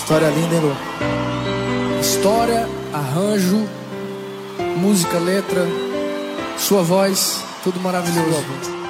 História linda, hein, Lu? História, arranjo, música, letra, sua voz, tudo maravilhoso.